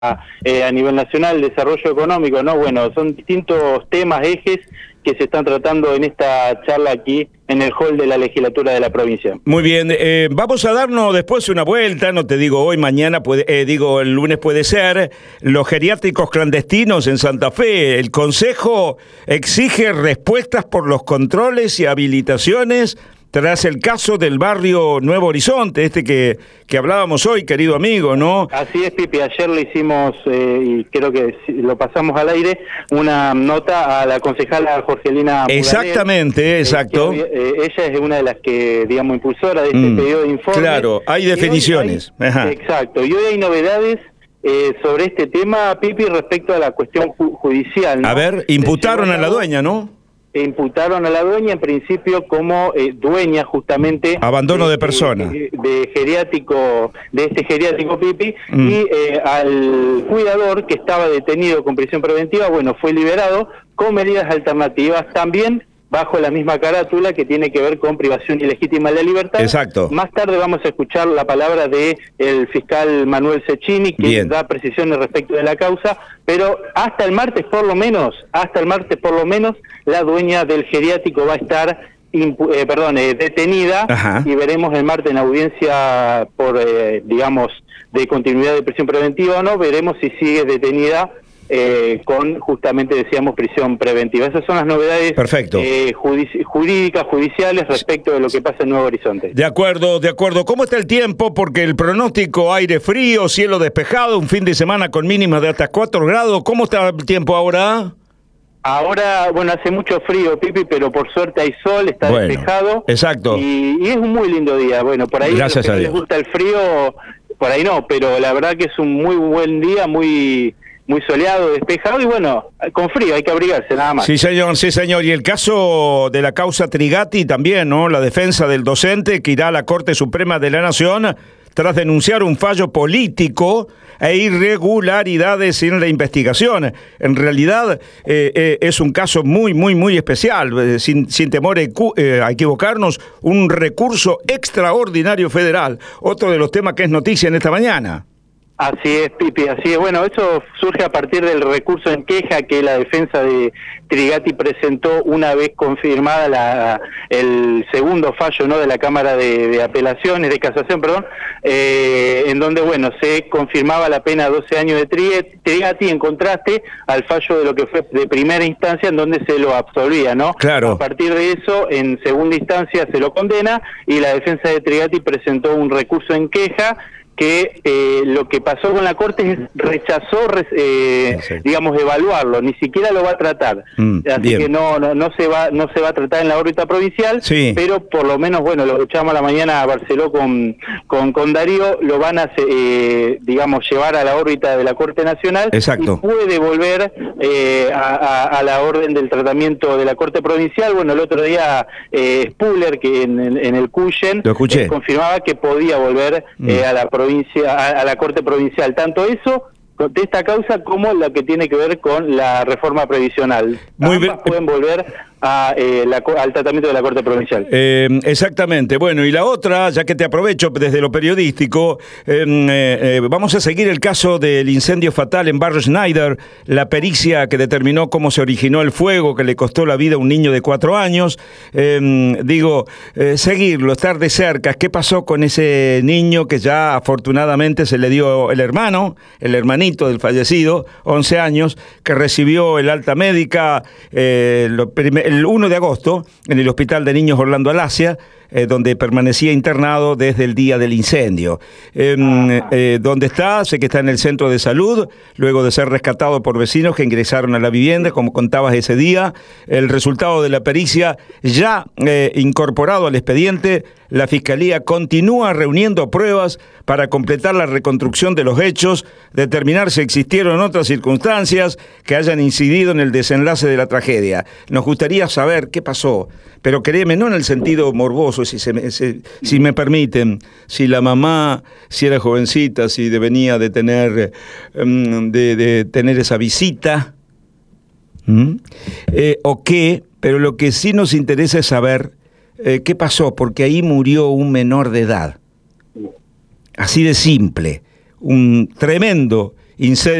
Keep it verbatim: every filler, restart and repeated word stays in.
eh, a nivel nacional, desarrollo económico, ¿no? Bueno, son distintos temas, ejes que se están tratando en esta charla aquí en el hall de la legislatura de la provincia. Muy bien, eh, vamos a darnos después una vuelta, no te digo hoy, mañana, puede, eh, digo el lunes puede ser, los geriátricos clandestinos en Santa Fe. El Consejo exige respuestas por los controles y habilitaciones tras el caso del barrio Nuevo Horizonte, este que, que hablábamos hoy, querido amigo, ¿no? Así es, Pipi, ayer le hicimos, eh, y creo que lo pasamos al aire, una nota a la concejala Jorgelina Mugalet. Exactamente, exacto. Eh, eh, ella es una de las que, digamos, impulsora de este mm, pedido de informe. Claro, hay definiciones. Hay, Ajá. Exacto, y hoy hay novedades eh, sobre este tema, Pipi, respecto a la cuestión ju judicial, ¿no? A ver, imputaron a la dueña, ¿no? Imputaron a la dueña en principio como eh, dueña justamente abandono de, de persona de, de geriátrico de este geriátrico Pipi mm. y eh, al cuidador que estaba detenido con prisión preventiva, bueno, fue liberado con medidas alternativas también bajo la misma carátula que tiene que ver con privación ilegítima de la libertad. Exacto. Más tarde vamos a escuchar la palabra de el fiscal Manuel Cecchini, que Bien. da precisiones respecto de la causa, pero hasta el martes por lo menos, hasta el martes por lo menos, la dueña del geriátrico va a estar impu eh, perdón, eh, detenida. Ajá. Y veremos el martes en audiencia por, eh, digamos, de continuidad de prisión preventiva o no, veremos si sigue detenida Eh, con justamente, decíamos, prisión preventiva. Esas son las novedades Perfecto. Eh, judici jurídicas, judiciales respecto de lo que pasa en Nuevo Horizonte. De acuerdo, de acuerdo. ¿Cómo está el tiempo? Porque el pronóstico, aire frío, cielo despejado, un fin de semana con mínimas de hasta cuatro grados. ¿Cómo está el tiempo ahora? Ahora, bueno, hace mucho frío, Pipi, pero por suerte hay sol, está bueno, despejado. Exacto. Y, y es un muy lindo día. Bueno, por ahí Gracias los que a no Dios. les gusta el frío, por ahí no, pero la verdad que es un muy buen día, muy... muy soleado, despejado y bueno, con frío, hay que abrigarse nada más. Sí, señor, sí, señor. Y el caso de la causa Trigatti también, ¿no? La defensa del docente que irá a la Corte Suprema de la Nación tras denunciar un fallo político e irregularidades en la investigación. En realidad eh, eh, es un caso muy, muy, muy especial, eh, sin, sin temor a, eh, a equivocarnos, un recurso extraordinario federal, otro de los temas que es noticia en esta mañana. Así es, Pipi, así es. Bueno, eso surge a partir del recurso en queja que la defensa de Trigatti presentó una vez confirmada la, el segundo fallo, ¿no?, de la Cámara de, de Apelaciones, de Casación, perdón, eh, en donde, bueno, se confirmaba la pena doce años de Trigatti en contraste al fallo de lo que fue de primera instancia en donde se lo absolvía, ¿no? Claro. A partir de eso, en segunda instancia se lo condena y la defensa de Trigatti presentó un recurso en queja que eh, lo que pasó con la Corte es rechazó, eh, sí. digamos, evaluarlo, ni siquiera lo va a tratar, mm, así bien. que no, no no se va no se va a tratar en la órbita provincial, sí. pero por lo menos, bueno, lo escuchamos a la mañana a Barceló con, con, con Darío, lo van a, eh, digamos, llevar a la órbita de la Corte Nacional. Exacto. Y puede volver eh, a, a, a la orden del tratamiento de la Corte Provincial. Bueno, el otro día eh, Spuller, que en, en, en el Cuyen, eh, confirmaba que podía volver mm. eh, a la provincia a, a la Corte Provincial, tanto eso de esta causa como la que tiene que ver con la reforma previsional. Muy Ambas bien. pueden volver a, eh, la, al tratamiento de la Corte Provincial. Eh, exactamente. Bueno, y la otra, ya que te aprovecho desde lo periodístico, eh, eh, vamos a seguir el caso del incendio fatal en Barrio Schneider, la pericia que determinó cómo se originó el fuego que le costó la vida a un niño de cuatro años. Eh, digo, eh, seguirlo, estar de cerca. ¿Qué pasó con ese niño que ya afortunadamente se le dio el hermano, el hermanito del fallecido, once años, que recibió el alta médica eh, lo primer, el uno de agosto en el Hospital de Niños Orlando Alasia, eh, donde permanecía internado desde el día del incendio. Eh, eh, ¿Dónde está? Sé que está en el centro de salud, luego de ser rescatado por vecinos que ingresaron a la vivienda, como contabas ese día. El resultado de la pericia ya eh, incorporado al expediente, la Fiscalía continúa reuniendo pruebas para completar la reconstrucción de los hechos, determinar si existieron otras circunstancias que hayan incidido en el desenlace de la tragedia. Nos gustaría saber qué pasó, pero créeme, no en el sentido morboso, si, se me, si, si me permiten, si la mamá, si era jovencita, si venía de tener, de, de tener esa visita, ¿Mm? eh, o qué, pero lo que sí nos interesa es saber eh, qué pasó, porque ahí murió un menor de edad. Así de simple, un tremendo incendio